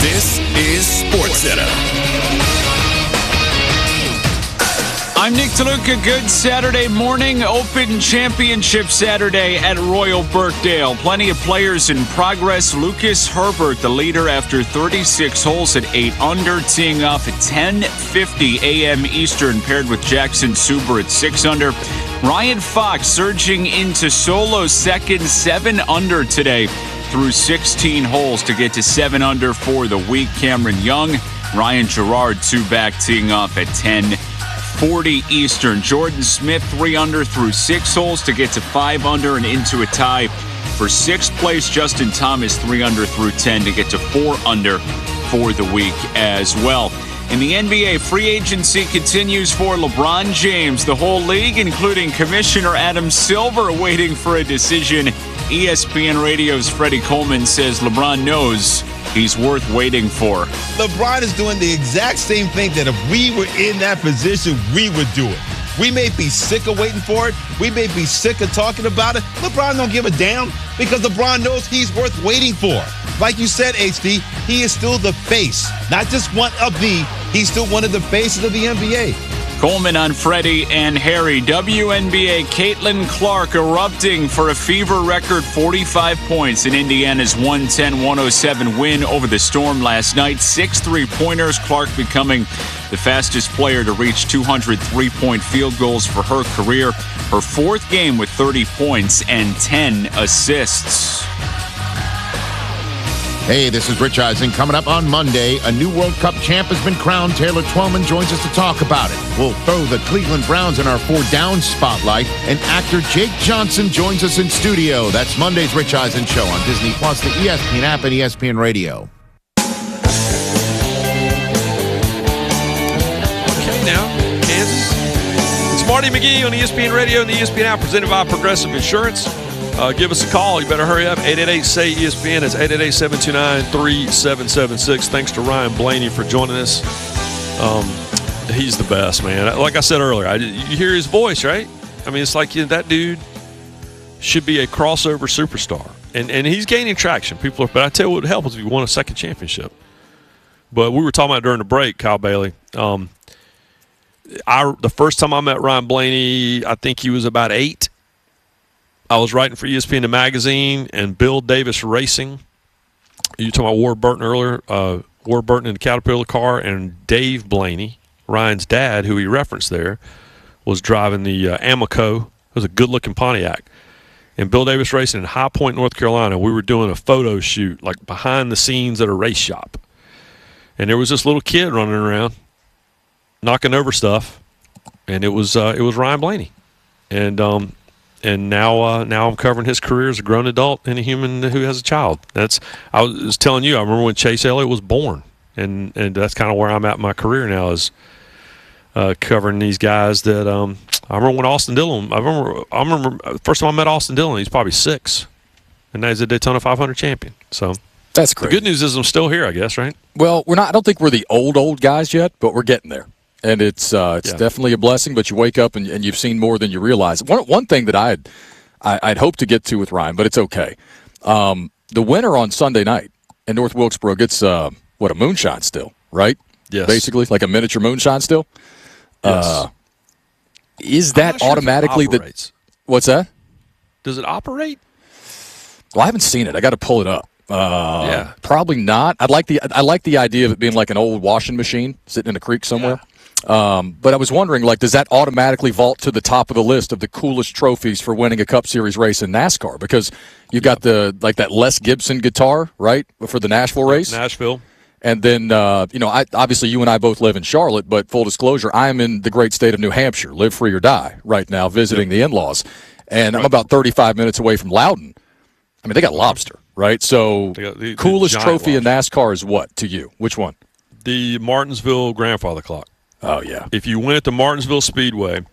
This is SportsCenter. I'm Nick DeLuca. Good Saturday morning. Open Championship Saturday at Royal Birkdale. Plenty of players in progress. Lucas Herbert, the leader after 36 holes at 8 under, teeing off at 10:50 a.m. Eastern, paired with Jackson Suber at 6 under. Ryan Fox surging into solo second, 7 under today through 16 holes to get to 7 under for the week. Cameron Young, Ryan Gerard, 2 back, teeing off at 10:40 Eastern. Jordan Smith, 3 under through 6 holes to get to 5 under and into a tie for 6th place. Justin Thomas, 3 under through 10 to get to 4 under for the week as well. In the NBA, free agency continues for LeBron James. The whole league, including Commissioner Adam Silver, waiting for a decision. ESPN Radio's Freddie Coleman says LeBron knows he's worth waiting for. LeBron is doing the exact same thing that if we were in that position, we would do it. We may be sick of waiting for it. We may be sick of talking about it. LeBron don't give a damn because LeBron knows he's worth waiting for. Like you said, HD, he is still the face. Not just one of the, he's still one of the faces of the NBA. Coleman on Freddie and Harry. WNBA, Caitlin Clark erupting for a fever record 45 points in Indiana's 110-107 win over the Storm last night. 6 3-pointers, Clark becoming the fastest player to reach 200 3-point field goals for her career. Her 4th game with 30 points and 10 assists. Hey, this is Rich Eisen. Coming up on Monday, a new World Cup champ has been crowned. Taylor Twellman joins us to talk about it. We'll throw the Cleveland Browns in our 4 down spotlight, and actor Jake Johnson joins us in studio. That's Monday's Rich Eisen Show on Disney+, the ESPN app, and ESPN Radio. Okay, now, Kansas. It's Marty McGee on ESPN Radio and the ESPN app, presented by Progressive Insurance. Give us a call. You better hurry up. 888-SAY-ESPN. It's 888-729-3776. Thanks to Ryan Blaney for joining us. He's the best, man. Like I said earlier, you hear his voice, right? I mean, it's like that dude should be a crossover superstar. And he's gaining traction. But I tell you what would help is if he won a second championship. But we were talking about during the break, Kyle Bailey. The first time I met Ryan Blaney, I think he was about 8. I was writing for ESPN the magazine and Bill Davis Racing. You were talking about Ward Burton earlier. Ward Burton in the Caterpillar car, and Dave Blaney, Ryan's dad, who he referenced there, was driving the Amoco. It was a good-looking Pontiac. And Bill Davis Racing in High Point, North Carolina, we were doing a photo shoot, like behind the scenes at a race shop. And there was this little kid running around, knocking over stuff, and it was Ryan Blaney. And now I'm covering his career as a grown adult and a human who has a child. I was telling you, I remember when Chase Elliott was born, and that's kind of where I'm at in my career now, is covering these guys that I remember when Austin Dillon. I remember first time I met Austin Dillon, he's probably 6, and now he's a Daytona 500 champion. So that's great. The good news is I'm still here, I guess, right? Well, we're not. I don't think we're the old guys yet, but we're getting there. And it's definitely a blessing, but you wake up and you've seen more than you realize. One thing that I'd hoped to get to with Ryan, but it's okay. The winner on Sunday night in North Wilkesboro gets, a moonshine still, right? Yes. Basically, like a miniature moonshine still? Yes. Is that automatically the? What's that? Does it operate? Well, I haven't seen it. I got to pull it up. Yeah. Probably not. I like the idea of it being like an old washing machine sitting in a creek somewhere. Yeah. But I was wondering, does that automatically vault to the top of the list of the coolest trophies for winning a Cup Series race in NASCAR? Because you got that Les Gibson guitar, right, for the Nashville race? Nashville. And then, obviously you and I both live in Charlotte, but full disclosure, I'm in the great state of New Hampshire, live free or die right now, visiting the in-laws. And I'm about 35 minutes away from Loudon. I mean, they got lobster, right? So the coolest trophy in NASCAR is what to you? Which one? The Martinsville grandfather clock. Oh yeah. If you win at the Martinsville Speedway,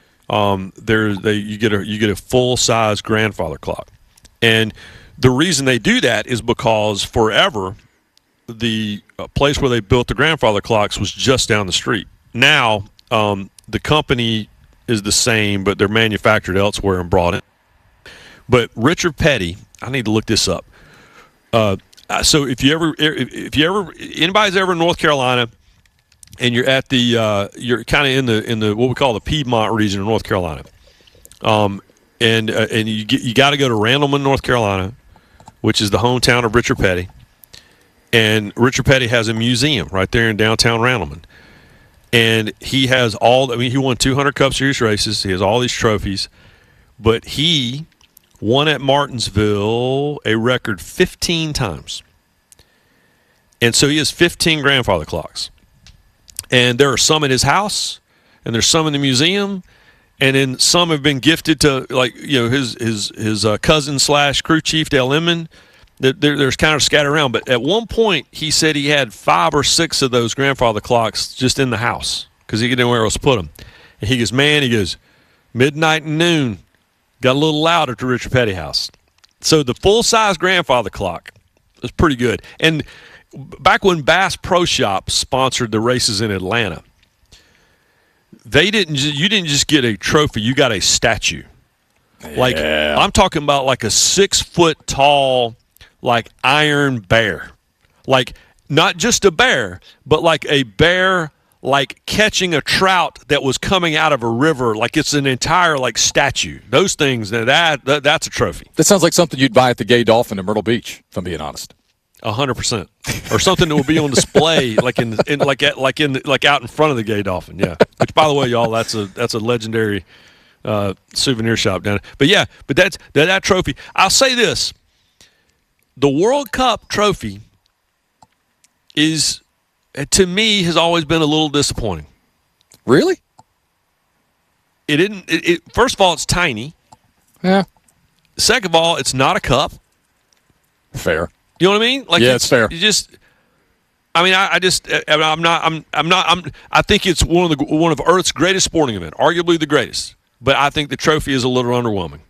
you get a full size grandfather clock, and the reason they do that is because forever the place where they built the grandfather clocks was just down the street. Now the company is the same, but they're manufactured elsewhere and brought in. But Richard Petty, I need to look this up. So if anybody's ever in North Carolina, and you're at the you're kind of in the what we call the Piedmont region of North Carolina, and you got to go to Randleman, North Carolina, which is the hometown of Richard Petty. And Richard Petty has a museum right there in downtown Randleman. And he has he won 200 Cup Series races. He has all these trophies. But he won at Martinsville a record 15 times. And so he has 15 grandfather clocks. And there are some at his house, and there's some in the museum, and then some have been gifted to, like, his cousin / crew chief, Dale Inman. There's kind of scattered around, but at one point he said he had 5 or 6 of those grandfather clocks just in the house because he didn't know where else to put them. And he goes, midnight and noon, got a little loud at the Richard Petty house. So the full-size grandfather clock was pretty good. And back when Bass Pro Shop sponsored the races in Atlanta, you didn't just get a trophy, you got a statue. Like, I'm talking about like a 6-foot tall, like, iron bear. Like, not just a bear, but like a bear, like catching a trout that was coming out of a river. Like, it's an entire, like, statue. Those things, that's a trophy. That sounds like something you'd buy at the Gay Dolphin in Myrtle Beach, if I'm being honest. 100%, or something that will be on display, like out in front of the Gay Dolphin. Yeah, which, by the way, y'all, that's a legendary souvenir shop down there. But that's that trophy. I'll say this: the World Cup trophy to me, has always been a little disappointing. Really? It didn't. First of all, it's tiny. Yeah. Second of all, it's not a cup. Fair. You know what I mean? Like, yeah, it's fair. You just, I mean, I think it's one of Earth's greatest sporting event, arguably the greatest. But I think the trophy is a little underwhelming.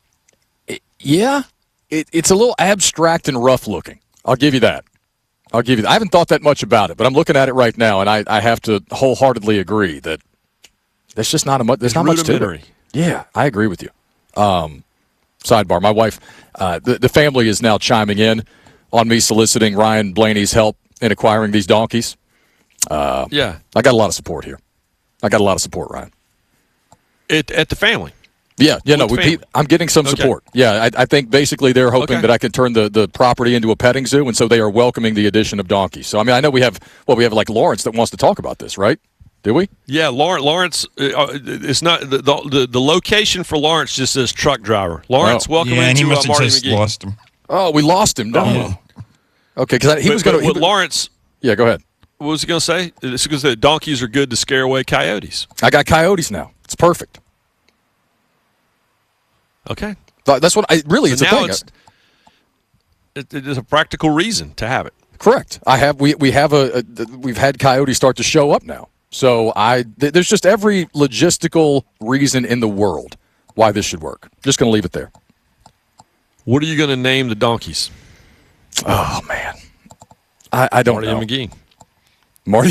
It's a little abstract and rough looking. I'll give you that. I haven't thought that much about it, but I'm looking at it right now, and I have to wholeheartedly agree that there's just not much. There's not much to it. Yeah, I agree with you. Sidebar: my wife, the family is now chiming in on me soliciting Ryan Blaney's help in acquiring these donkeys. I got a lot of support here. I got a lot of support, Ryan. At the family. I'm getting some support. Yeah, I think basically they're hoping that I can turn the property into a petting zoo, and so they are welcoming the addition of donkeys. So, I mean, I know we have like Lawrence that wants to talk about this, right? Do we? Yeah, Lawrence. It's not the location for Lawrence just says truck driver. Lawrence, welcome into Marty McGee. Lost him. Oh, we lost him. No. Okay, because he was going to. Lawrence. Yeah, go ahead. What was he going to say? It's because the donkeys are good to scare away coyotes. I got coyotes now. It's perfect. Okay. That's what it's a thing. It is a practical reason to have it. Correct. We've had coyotes start to show up now. So there's just every logistical reason in the world why this should work. Just going to leave it there. What are you going to name the donkeys? Oh, man. I don't know. Marty and McGee. Marty.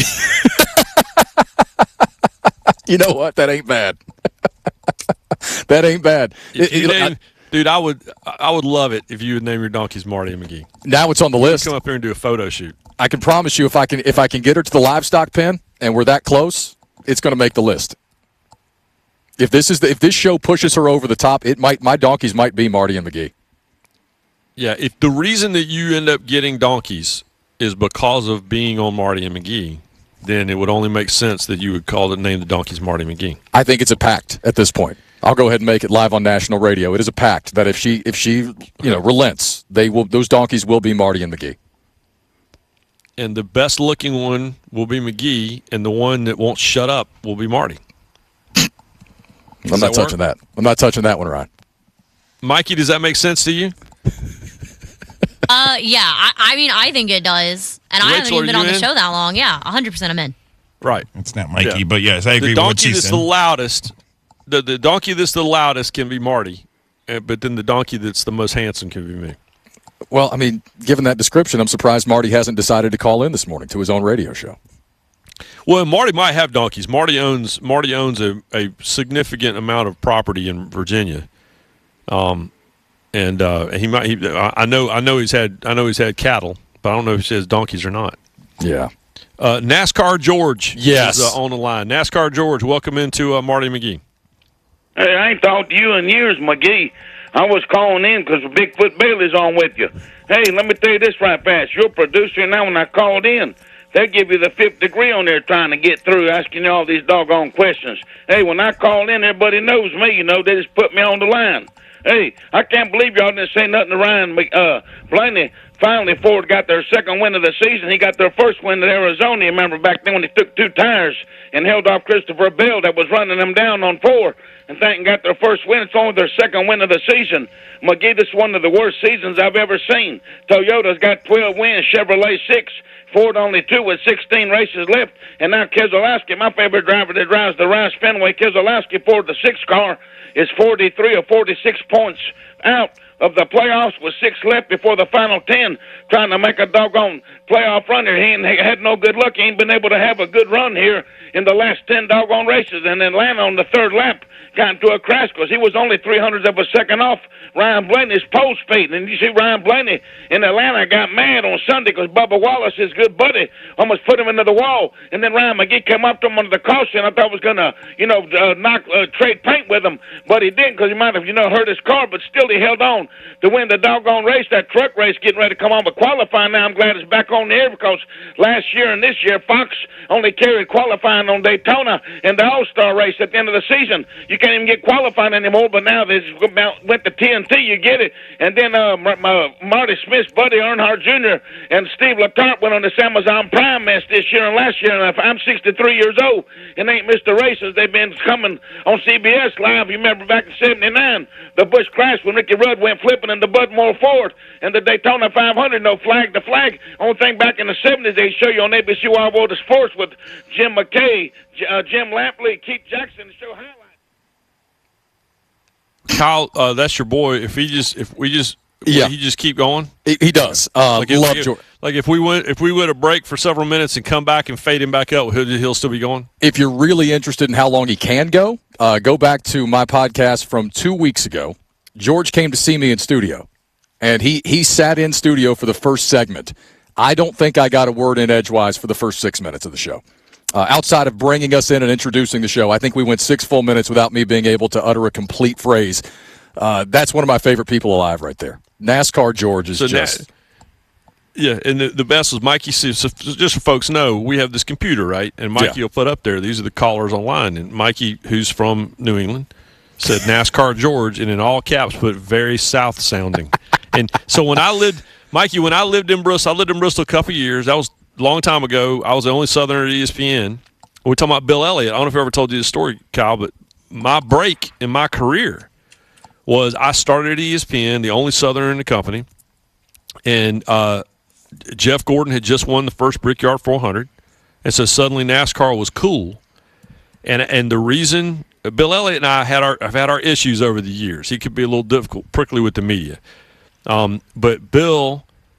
You know what? That ain't bad. That ain't bad. Dude, I would love it if you would name your donkeys Marty and McGee. Now it's on the list. Come up here and do a photo shoot. I can promise you, if I can get her to the livestock pen and we're that close, it's going to make the list. If this show pushes her over the top, my donkeys might be Marty and McGee. Yeah, if the reason that you end up getting donkeys is because of being on Marty and McGee, then it would only make sense that you would name the donkeys Marty McGee. I think it's a pact at this point. I'll go ahead and make it live on national radio. It is a pact that if she relents, those donkeys will be Marty and McGee. And the best looking one will be McGee, and the one that won't shut up will be Marty. I'm not touching that. I'm not touching that one, Ryan. Mikey, does that make sense to you? Yeah. I mean, I think it does. And Rachel, I haven't even been on the show that long. Yeah, 100% I'm in. Right. It's not Mikey, but yes, I agree with what she's saying. The donkey that's the loudest can be Marty, but then the donkey that's the most handsome can be me. Well, I mean, given that description, I'm surprised Marty hasn't decided to call in this morning to his own radio show. Well, Marty might have donkeys. Marty owns a significant amount of property in Virginia, and he might. I know he's had cattle but I don't know if he says donkeys or not. Yeah. NASCAR George yes. is on the line. NASCAR George, welcome into Marty McGee. Hey, I ain't talked to you in years, McGee. I was calling in because Bigfoot Bailey's on with you. Hey, let me tell you this right fast. You're a producer now. When I called in, they give you the fifth degree on there trying to get through, asking you all these doggone questions. Hey, when I call in, everybody knows me. They just put me on the line. Hey, I can't believe y'all didn't say nothing to Ryan Blaney. Finally, Ford got their second win of the season. He got their first win at Arizona. You remember back then when he took 2 tires and held off Christopher Bell that was running them down on 4 and got their first win. It's only their second win of the season. McGee, this is one of the worst seasons I've ever seen. Toyota's got 12 wins, Chevrolet 6, Ford only 2 with 16 races left. And now Keselowski, my favorite driver that drives the Roush Fenway, Keselowski Ford, the 6 car, is 43 or 46 points out of the playoffs with 6 left before the final 10, trying to make a doggone playoff run here. He ain't had no good luck. He ain't been able to have a good run here in the last 10 doggone races. And Atlanta on the 3rd lap got into a crash because he was only 300th of a second off Ryan Blaney's pole speed. And you see Ryan Blaney in Atlanta got mad on Sunday because Bubba Wallace, his good buddy, almost put him into the wall. And then Ryan McGee came up to him under the caution. I thought was going to, trade paint with him. But he didn't because he might have, hurt his car. But still he held on to win the doggone race, that truck race getting ready to come on. But qualifying now, I'm glad it's back on the air because last year and this year, Fox only carried qualifying on Daytona and the All-Star race at the end of the season. You can't even get qualifying anymore, but now they went to TNT, you get it. And then Marty Smith's buddy, Earnhardt Jr., and Steve Letarte went on this Amazon Prime mess this year and last year. And I'm 63 years old and ain't missed the races. They've been coming on CBS Live. You remember back in 79, the Busch crash when Ricky Rudd went flipping in the Budmore Ford and the Daytona 500, no flag to flag. Only thing back in the 70s they show you on ABC Wild World of Sports with Jim McKay, Jim Lampley, Keith Jackson to show highlights. Kyle, that's your boy. If we just keep going. He does. Love George. Like if we went a break for several minutes and come back and fade him back up, he'll still be going. If you're really interested in how long he can go back to my podcast from 2 weeks ago. George came to see me in studio, and he sat in studio for the first segment. I don't think I got a word in edgewise for the first 6 minutes of the show. Outside of bringing us in and introducing the show, I think we went 6 full minutes without me being able to utter a complete phrase. That's one of my favorite people alive right there. NASCAR George is just... Yeah, and the best was Mikey. So just so folks know, we have this computer, right? And Mikey will put up there, these are the callers online. And Mikey, who's from New England, said NASCAR George, and in all caps put very South sounding. And so when I lived in Bristol, a couple of years. That was a long time ago. I was the only Southerner at ESPN. We're talking about Bill Elliott. I don't know if I ever told you this story, Kyle, but my break in my career was I started at ESPN, the only Southerner in the company, and Jeff Gordon had just won the first Brickyard 400, and so suddenly NASCAR was cool. And the reason Bill Elliott and I have had our issues over the years. He could be a little difficult, prickly with the media. But Bill,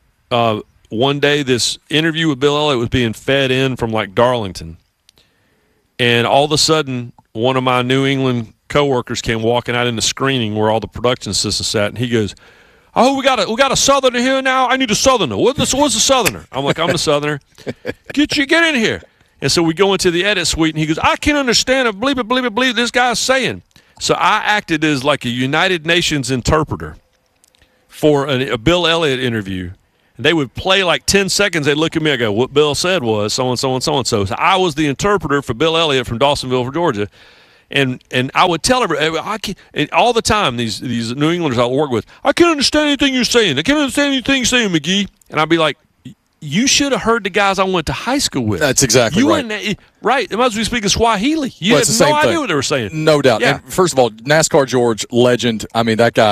one day this interview with Bill Elliott was being fed in from like Darlington, and all of a sudden one of my New England coworkers came walking out in the screening where all the production assistants sat, and he goes, "Oh, we got a Southerner here now. I need a Southerner. What's a Southerner?" I'm like, "I'm the Southerner. Get in here." And so we go into the edit suite, and he goes, "I can't understand. I believe this guy's saying." So I acted as like a United Nations interpreter for a Bill Elliott interview. And they would play like 10 seconds. They'd look at me. I go, "What Bill said was so-and-so and so-and-so." So I was the interpreter for Bill Elliott from Dawsonville, Georgia. And I would tell everybody, and all the time, these New Englanders I work with, "I can't understand anything you're saying. I can't understand anything you're saying, McGee." And I'd be like, "You should have heard the guys I went to high school with." That's exactly right. Right. They must be speaking Swahili. You had no idea what they were saying. No doubt. Yeah. And first of all, NASCAR George, legend. I mean, that guy.